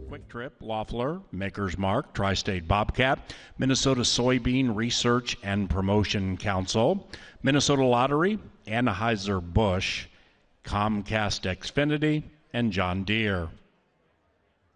Quick Trip, Loeffler, Maker's Mark, Tri-State Bobcat, Minnesota Soybean Research and Promotion Council, Minnesota Lottery, Anheuser-Busch, Comcast Xfinity, and John Deere.